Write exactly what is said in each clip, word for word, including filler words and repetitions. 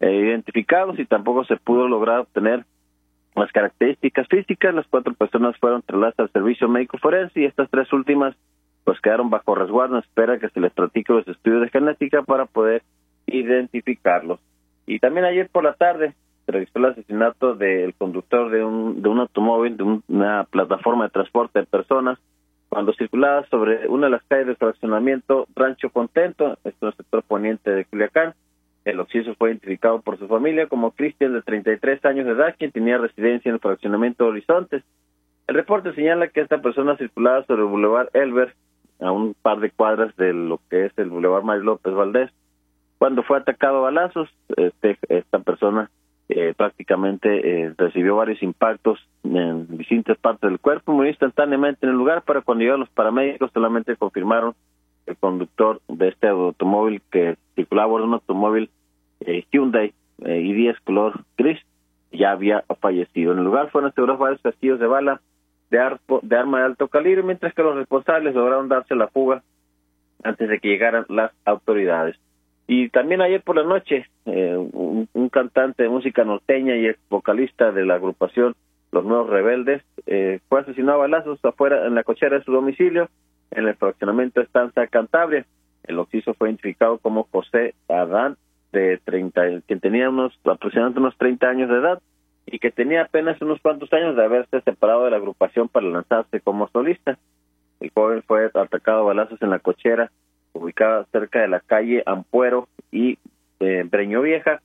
eh, identificados y tampoco se pudo lograr obtener las características físicas. Las cuatro personas fueron trasladadas al servicio médico forense y estas tres últimas pues quedaron bajo resguardo en espera que se les practique los estudios de genética para poder identificarlos. Y también ayer por la tarde se registró el asesinato del conductor de un de un automóvil, de un, una plataforma de transporte de personas, cuando circulaba sobre una de las calles del fraccionamiento Rancho Contento, esto en el sector poniente de Culiacán. El occiso fue identificado por su familia como Cristian, de treinta y tres años de edad, quien tenía residencia en el fraccionamiento Horizontes. El reporte señala que esta persona circulaba sobre el Boulevard Elber, a un par de cuadras de lo que es el Boulevard Mario López Valdés, cuando fue atacado a balazos. Este, esta persona eh, prácticamente eh, recibió varios impactos en distintas partes del cuerpo, murió instantáneamente en el lugar, pero cuando llegaron los paramédicos solamente confirmaron que el conductor de este automóvil, que circulaba a bordo de un automóvil eh, Hyundai eh, i diez color gris, ya había fallecido. En el lugar fueron asegurados varios casquillos de bala de, arpo, de arma de alto calibre, mientras que los responsables lograron darse la fuga antes de que llegaran las autoridades. Y también ayer por la noche, eh, un, un cantante de música norteña y ex vocalista de la agrupación Los Nuevos Rebeldes eh, fue asesinado a balazos afuera en la cochera de su domicilio, en el fraccionamiento Estancia Cantabria. El occiso fue identificado como José Adán, de treinta, quien tenía unos aproximadamente unos treinta años de edad y que tenía apenas unos cuantos años de haberse separado de la agrupación para lanzarse como solista. El joven fue atacado a balazos en la cochera ubicada cerca de la calle Ampuero y eh, Breño Vieja,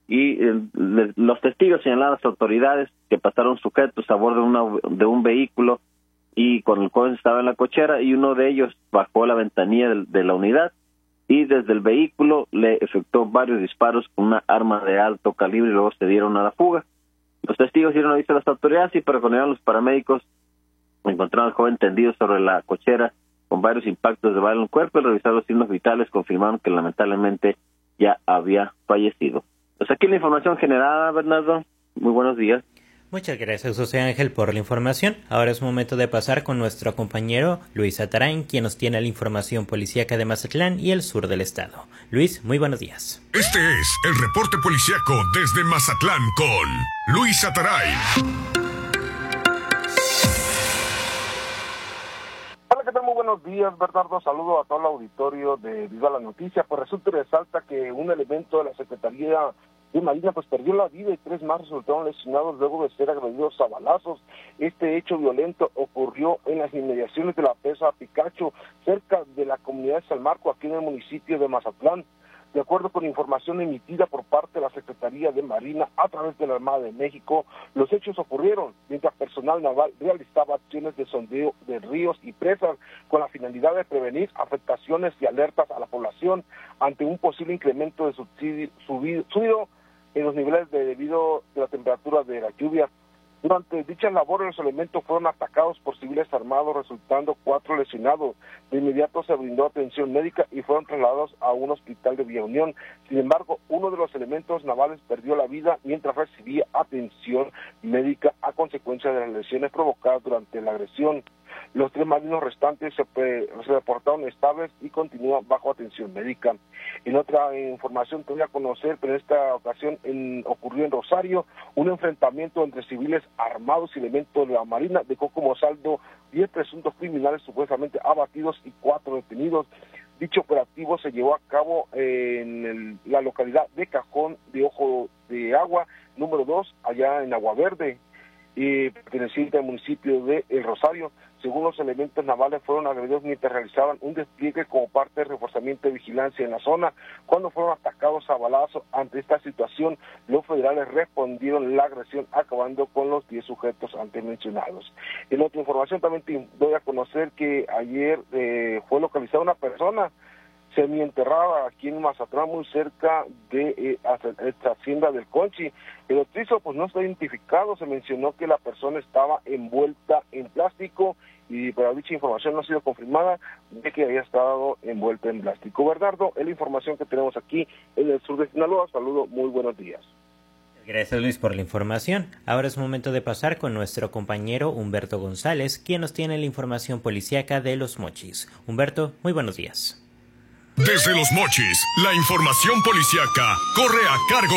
y eh, le, los testigos señalaron a las autoridades que pasaron sujetos a bordo de, una, de un vehículo y con el joven estaba en la cochera, y uno de ellos bajó la ventanilla de, de la unidad y desde el vehículo le efectuó varios disparos con una arma de alto calibre y luego se dieron a la fuga. Los testigos dieron aviso a las autoridades y para cuando llegaron los paramédicos encontraron al joven tendido sobre la cochera con varios impactos de bala en el cuerpo. Al revisar los signos vitales confirmaron que lamentablemente ya había fallecido. Pues aquí la información generada, Bernardo. Muy buenos días. Muchas gracias, José Ángel, por la información. Ahora es momento de pasar con nuestro compañero Luis Atarain, quien nos tiene la información policíaca de Mazatlán y el sur del estado. Luis, muy buenos días. Este es el reporte policíaco desde Mazatlán con Luis Atarain. Hola, ¿qué tal? Muy buenos días, Bernardo. Saludo a todo el auditorio de Viva la Noticia. Pues resulta y resalta que un elemento de la Secretaría de Marina pues perdió la vida y tres más resultaron lesionados luego de ser agredidos a balazos. Este hecho violento ocurrió en las inmediaciones de la presa Picacho, cerca de la comunidad de San Marco, aquí en el municipio de Mazatlán. De acuerdo con información emitida por parte de la Secretaría de Marina a través de la Armada de México, los hechos ocurrieron mientras personal naval realizaba acciones de sondeo de ríos y presas con la finalidad de prevenir afectaciones y alertas a la población ante un posible incremento de subsidio, subido, subido en los niveles de debido a la temperatura de la lluvia. Durante dichas labores, los elementos fueron atacados por civiles armados, resultando cuatro lesionados. De inmediato se brindó atención médica y fueron trasladados a un hospital de Villa Unión. Sin embargo, uno de los elementos navales perdió la vida mientras recibía atención médica a consecuencia de las lesiones provocadas durante la agresión. Los tres marinos restantes se, se reportaron estables y continúan bajo atención médica. En otra información te voy a conocer, pero en esta ocasión en, ocurrió en Rosario, un enfrentamiento entre civiles armados y elementos de la Marina dejó como saldo diez presuntos criminales supuestamente abatidos y cuatro detenidos. Dicho operativo se llevó a cabo en el, la localidad de Cajón de Ojo de Agua, número dos, allá en Agua Verde, eh, perteneciente al municipio de El Rosario. Según los elementos navales, fueron agredidos mientras realizaban un despliegue como parte del reforzamiento de vigilancia en la zona. Cuando fueron atacados a balazos, ante esta situación, los federales respondieron la agresión, acabando con los diez sujetos antes mencionados. En otra información también te doy a conocer que ayer eh, fue localizada una persona semienterrada aquí en Mazatlán, muy cerca de eh, esta hacienda del Conchi. El occiso pues no está identificado, se mencionó que la persona estaba envuelta en plástico, y pero dicha información no ha sido confirmada de que había estado envuelta en plástico. Bernardo, es la información que tenemos aquí en el sur de Sinaloa. Saludo, muy buenos días. Gracias, Luis, por la información. Ahora es momento de pasar con nuestro compañero Humberto González, quien nos tiene la información policíaca de Los Mochis. Humberto, muy buenos días. Desde Los Mochis, la información policíaca corre a cargo